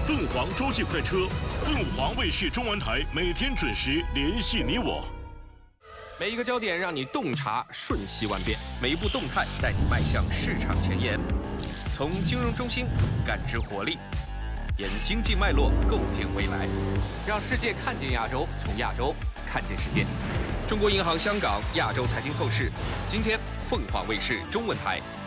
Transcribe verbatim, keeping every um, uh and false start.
凤凰洲际快车，凤凰卫视中文台每天准时联系你我。 每一个焦点让你洞察瞬息万变，每一步动态带你迈向市场前沿。从金融中心感知活力，沿经济脉络构建未来，让世界看见亚洲，从亚洲看见世界。中国银行香港亚洲财经透视，今天凤凰卫视中文台